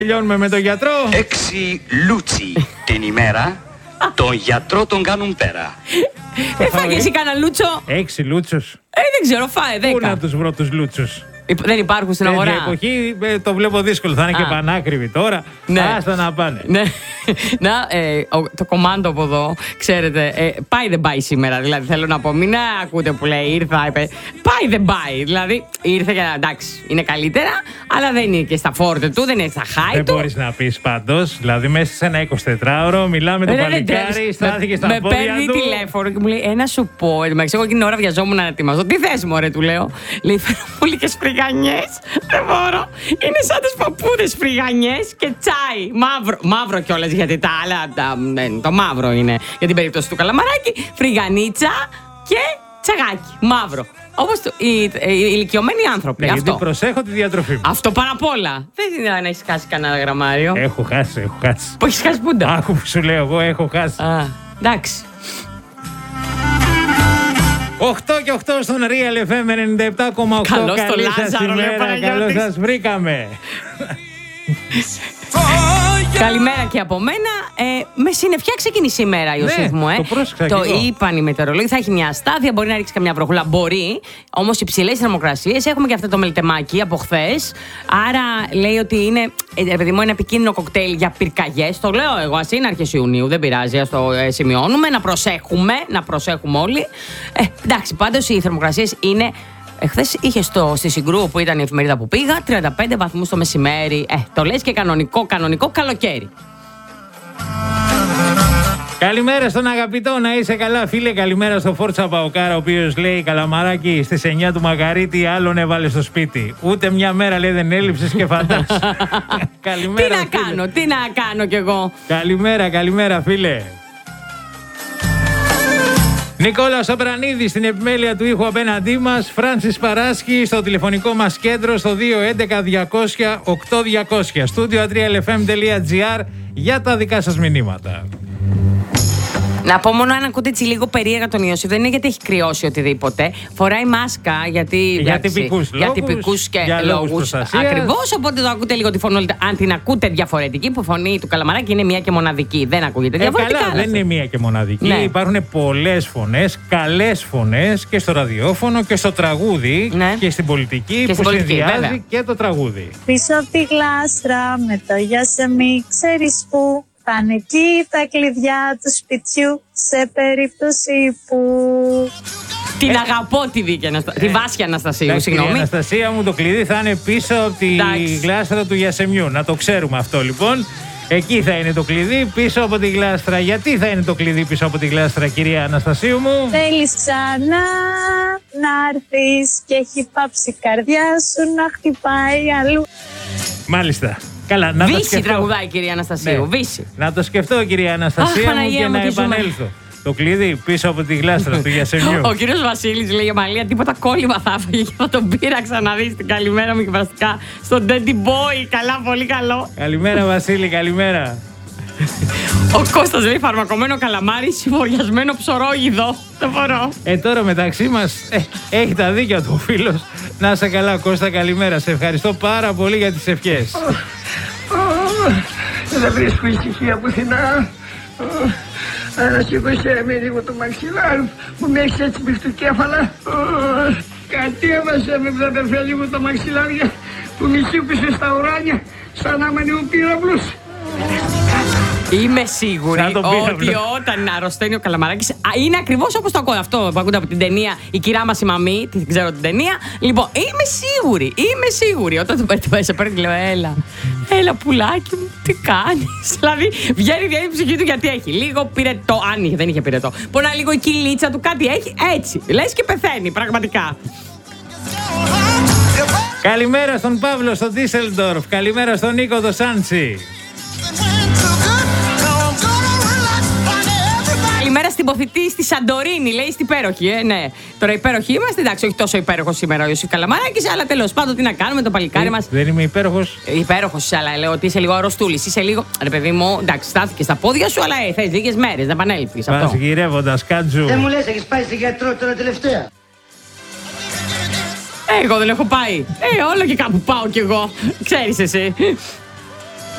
Τελειώνουμε με τον γιατρό. 6 λούτσι την ημέρα, τον γιατρό τον κάνουν πέρα. Έφαγε εσύ κανένα λούτσο? 6 λούτσους. Δεν ξέρω, φάε 10. Πού να τους βρω τους λούτσους? Δεν υπάρχουν στην αγορά. Στην εποχή το βλέπω δύσκολο. Θα είναι και πανάκριβοι τώρα. Ναι. Άστα να πάνε. Ναι. Το κομμάτι από εδώ, ξέρετε, πάει δεν πάει σήμερα. Δηλαδή θέλω να πω, μην ακούτε που λέει ήρθα, είπε. Πάει δεν πάει. Δηλαδή ήρθε και εντάξει, είναι καλύτερα, αλλά δεν είναι και στα φόρτε του, δεν είναι στα χάη του. Δεν μπορείς να πεις πάντως. Δηλαδή μέσα σε ένα 24ωρο μιλάμε το παλικάρι, στάθηκε στα πόδια του. Με παίρνει τηλέφωνο και μου λέει ένα σου πω. Εγώ εκείνη την ώρα βιαζόμουν να ετοιμαστώ. Τι θες μωρέ, του λέω. Λέει φερομούλικες φρυγανιές. Δεν μπορώ. Είναι σαν τις παππούδες φρυγανιές και τσάι. Μαύρο κιόλας, γιατί τα άλλα. Το μαύρο είναι για την περίπτωση του Καλαμαράκη. Φρυγανίτσα και τσαγάκι. Μαύρο. Όπως οι ηλικιωμένοι άνθρωποι. Ναι, αυτό. γιατί προσέχω τη διατροφή μου. Αυτό πάρα απ' όλα. Δεν είναι να έχεις χάσει κανένα γραμμάριο. Έχω χάσει. Που έχεις χάσει πούντα? Άκου που σου λέω, εγώ έχω χάσει. Εντάξει. 8 και 8 στον Real FM 97,8. Καλώς το Καλή σας Λάζαρο, λέει ο ημέρα, καλώς Παναγιώτης. σας βρήκαμε. Καλημέρα και από μένα. Με συννεφιά ξεκίνησε η μέρα, Ιωσήφ μου. το πρόσεξα Το κι εγώ. είπαν οι μετεωρολόγοι. Θα έχει μια αστάθεια, μπορεί να ρίξει καμιά βροχούλα. Μπορεί. Όμως υψηλές θερμοκρασίες. Έχουμε και αυτό το μελτεμάκι από χθες. Άρα λέει ότι είναι, παιδί μου, ένα επικίνδυνο κοκτέιλ για πυρκαγιές. Το λέω εγώ. Ας είναι αρχές Ιουνίου, δεν πειράζει. Ας το σημειώνουμε. Να προσέχουμε όλοι. Εντάξει, πάντως οι θερμοκρασίες είναι. Χθες είχε στη Συγκρού που ήταν η εφημερίδα που πήγα 35 βαθμούς το μεσημέρι. Το λες και κανονικό καλοκαίρι. Καλημέρα στον αγαπητό, να είσαι καλά φίλε. Καλημέρα στο Φόρτσα Παοκάρα, ο οποίος λέει Καλαμαράκι στις 9 του Μακαρίτη άλλον έβαλε στο σπίτι. Ούτε μια μέρα λέει δεν έλειψες και φαντάσου. Καλημέρα. Τι να κάνω κι εγώ. Καλημέρα φίλε. Νικόλα Σοπρανίδη στην επιμέλεια του ήχου απέναντί μας. Φράνσις Παράσχη στο τηλεφωνικό μας κέντρο στο 211-200-8200. Στούντιο atrialfm.gr για τα δικά σας μηνύματα. Να πω μόνο ένα κουτίτσι λίγο περίεργα τον Ιωσήφ. Δεν είναι γιατί έχει κρυώσει οτιδήποτε. Φοράει μάσκα για τυπικούς και λόγους. Ακριβώς. Οπότε το ακούτε λίγο τη φωνή. Αν την ακούτε διαφορετική, που η φωνή του Καλαμαράκη είναι μία και μοναδική. Δεν ακούγεται διαφορετικά. Καλά, δεν είναι μία και μοναδική. Ναι. Υπάρχουν πολλές φωνές, καλές φωνές και στο ραδιόφωνο και στο τραγούδι και στην πολιτική που συνδυάζει και το τραγούδι. Πίσω από τη γλάστρα με το για σε μη ξέρεις που. Πάνε εκεί τα κλειδιά του σπιτιού σε περίπτωση που... Την αγαπώ τη Βάσια Αναστασίου, συγγνώμη. Η Αναστασία μου το κλειδί θα είναι πίσω από τη γλάστρα του Γιασεμιού. Να το ξέρουμε αυτό λοιπόν. Εκεί θα είναι το κλειδί πίσω από τη γλάστρα. Γιατί θα είναι το κλειδί πίσω από τη γλάστρα, κυρία Αναστασίου μου? Θέλεις ξανά να έρθεις και έχει πάψει η καρδιά σου να χτυπάει αλλού. Μάλιστα. Καλά, να Βύση τραγουδάει, κυρία Αναστασίου. Ναι. Βύση. Να το σκεφτώ, κυρία Αναστασία μου, και να επανέλθω. Το κλειδί πίσω από τη γλάστρα του Γιασεμιού. Ο κύριος Βασίλης λέει: Μαλία, τίποτα κόλλημα θα έφαγε και θα τον πείραξα να δει την καλημέρα μου και βραστικά στον Daddy Boy. Καλά, πολύ καλό. Καλημέρα, Βασίλη, καλημέρα. Ο Κώστας λέει: φαρμακωμένο καλαμάρι, συμφοριασμένο ψωρόγιδο. Δεν μπορώ. Τώρα μεταξύ μας έχει τα δίκια του ο φίλος. Να είσαι καλά, Κώστα, καλημέρα. Σε ευχαριστώ πάρα πολύ για τις ευχές. Δεν βρίσκω ησυχία πουθενά. Ανασήκωσε με λίγο το μαξιλάρι που με έχεις έτσι μπιχτουκέφαλα. Κατέβασε με βραδερφέ λίγο το μαξιλάρι που με σήκωσε στα ουράνια σαν να είμαι νεοπύραυλος. Είμαι σίγουρη ότι όταν αρρωσταίνει ο Καλαμαράκης είναι ακριβώς όπως το ακούω αυτό που ακούτε από την ταινία Η κυρά μας η μαμή. Την ξέρω την ταινία. Λοιπόν, είμαι σίγουρη. Όταν σε παίρνει, λέω: Έλα, πουλάκι μου, τι κάνεις? Δηλαδή, βγαίνει η ψυχή του γιατί έχει λίγο πυρετό. Αν δεν είχε πυρετό. Πονά λίγο η κυλίτσα του, κάτι έχει. Έτσι. Λες και πεθαίνει, πραγματικά. Καλημέρα στον Παύλο στο Ντίσελντορφ. Καλημέρα στον Νίκο το Σάντσι. Καλημέρα στην Ποθητή στη Σαντορίνη, λέει, στην υπέροχη, ναι. Τώρα υπέροχοι είμαστε, εντάξει, όχι τόσο υπέροχο σήμερα ο Ιωσήφ Καλαμαράκης, αλλά τέλος πάντων τι να κάνουμε, το παλικάρι μας. Δεν είμαι υπέροχος. Υπέροχος, αλλά λέω ότι είσαι λίγο αρρωστούλης. Είσαι λίγο. Ρε παιδί μου, εντάξει, στάθηκε στα πόδια σου, αλλά θες λίγες μέρες να επανέλθεις. Πας γυρεύοντας, κάτζου. Δεν μου λες, έχεις πάει στη γιατρό τώρα τελευταία? Εγώ δεν έχω πάει. Όλο και κάπου πάω κι εγώ. Ξέρεις εσύ.